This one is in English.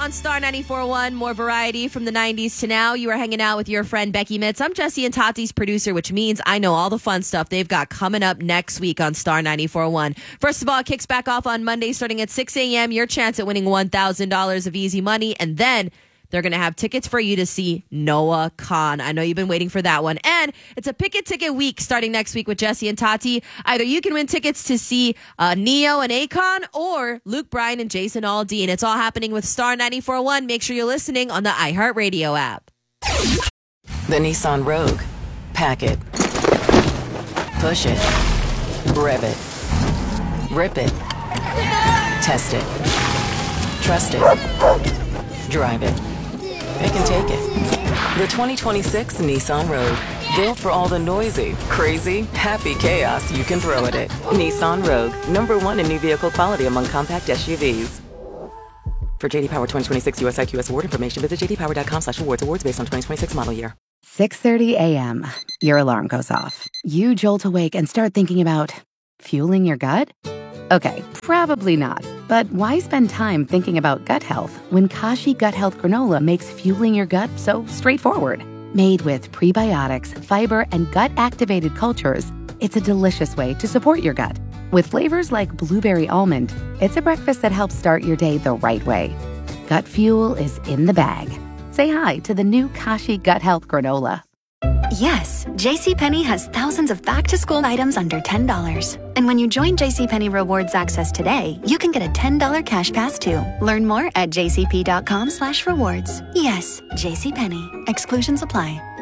on Star 94.1. More variety from the 90s to now. You are hanging out with your friend Becky Mitz. I'm Jesse and Tati's producer, which means I know all the fun stuff they've got coming up next week on Star 94.1. First of all, it kicks back off on Monday starting at 6 a.m. Your chance at winning $1,000 of easy money. And then they're going to have tickets for you to see Noah Kahan. I know you've been waiting for that one. And it's a pick a ticket week starting next week with Jesse and Tati. Either you can win tickets to see Neo and Akon or Luke Bryan and Jason Aldean. It's all happening with Star 94.1. Make sure you're listening on the iHeartRadio app. The Nissan Rogue. Pack it. Push it. Rev it. Rip it. Test it. Trust it. Drive it. It can take it. The 2026 Nissan Rogue. Built for all the noisy, crazy, happy chaos you can throw at it. Nissan Rogue. #1 in new vehicle quality among compact SUVs. For JD Power 2026 US IQS award information, visit jdpower.com/awards. Awards based on 2026 model year. 6:30 a.m. Your alarm goes off. You jolt awake and start thinking about fueling your gut? Okay, probably not. But why spend time thinking about gut health when Kashi Gut Health Granola makes fueling your gut so straightforward? Made with prebiotics, fiber, and gut-activated cultures, it's a delicious way to support your gut. With flavors like blueberry almond, it's a breakfast that helps start your day the right way. Gut fuel is in the bag. Say hi to the new Kashi Gut Health Granola. Yes, JCPenney has thousands of back-to-school items under $10. And when you join JCPenney Rewards Access today, you can get a $10 cash pass too. Learn more at jcp.com/rewards. Yes, JCPenney. Exclusions apply.